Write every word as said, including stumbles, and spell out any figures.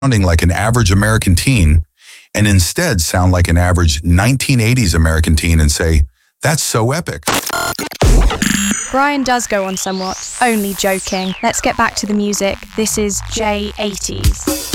sounding like an average American teen and instead sound like an average nineteen eighties American teen and say, that's so epic. Brian does go on somewhat, only joking. Let's get back to the music. This is J eighties.